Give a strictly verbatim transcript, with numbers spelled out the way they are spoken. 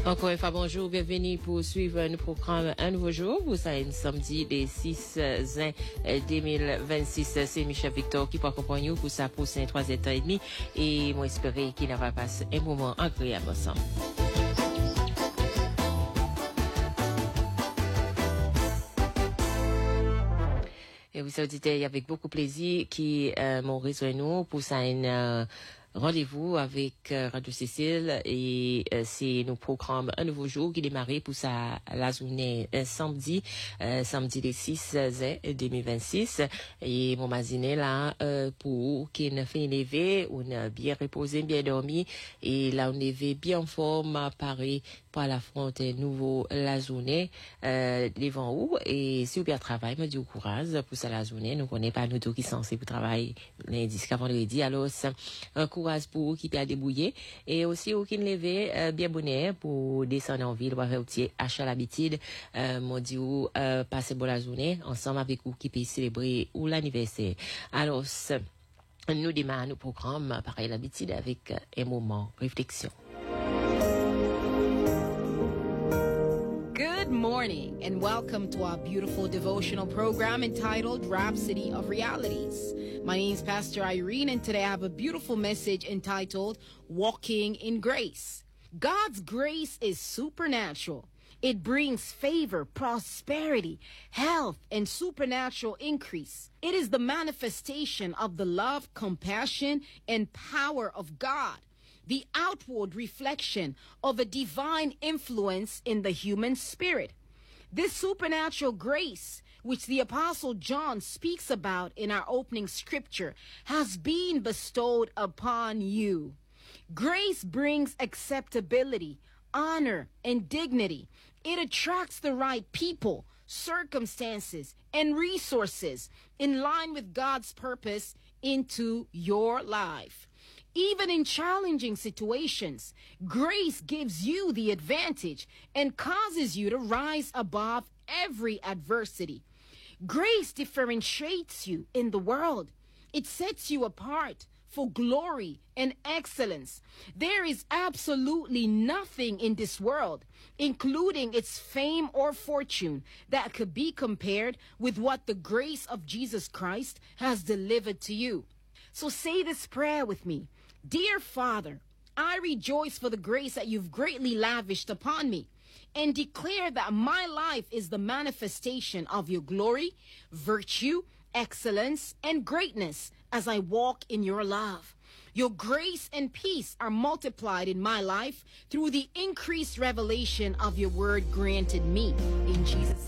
Encore une fois, bonjour, bienvenue pour suivre nos programmes Un Nouveau Jour. Vous savez, samedi, les six juin deux mille vingt-six, c'est Michel Victor qui peut accompagner pour sa prochaine trois heures et demie. Et moi, j'espère qu'il va passer un moment agréable ensemble. Et vous savez, avec beaucoup de plaisir qui euh, m'ont rejoint nous pour ça une euh, rendez-vous avec euh, Radio Cécile et euh, c'est nos programmes Un Nouveau Jour qui démarre pour ça la journée euh, samedi euh, samedi le six juin deux mille vingt-six et mon matinée là euh, pour qu'il ne fait lever on a bien reposé bien dormi et là on est bien en forme paré pour l'affronter nouveau la journée euh, devant où et si vous bien travail me dit au courage pour ça la journée nous connaît pas nous tous qui censés pour travailler lundi jusqu'à vendredi alors un courage pour qui peut débrouiller et aussi au qui lever euh, bien bonheur pour descendre en ville pour faire petit achat l'habitude euh, mon dit euh, passer bonne la journée ensemble avec vous qui peut célébrer ou l'anniversaire alors nous démarrons nos programmes pareil l'habitude avec un moment réflexion. Good morning and welcome to our beautiful devotional program entitled Rhapsody of Realities. My name is Pastor Irene and today I have a beautiful message entitled Walking in Grace. God's grace is supernatural. It brings favor, prosperity, health, and supernatural increase. It is the manifestation of the love, compassion, and power of God. The outward reflection of a divine influence in the human spirit. This supernatural grace, which the Apostle John speaks about in our opening scripture, has been bestowed upon you. Grace brings acceptability, honor, and dignity. It attracts the right people, circumstances, and resources in line with God's purpose into your life. Even in challenging situations, grace gives you the advantage and causes you to rise above every adversity. Grace differentiates you in the world. It sets you apart for glory and excellence. There is absolutely nothing in this world, including its fame or fortune, that could be compared with what the grace of Jesus Christ has delivered to you. So say this prayer with me. Dear Father, I rejoice for the grace that you've greatly lavished upon me and declare that my life is the manifestation of your glory, virtue, excellence, and greatness as I walk in your love. Your grace and peace are multiplied in my life through the increased revelation of your word granted me. In Jesus' name.